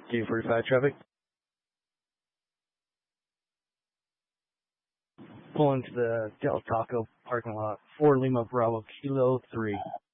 K45 traffic. Pull into the Del Taco parking lot. 4 Lima Bravo Kilo 3.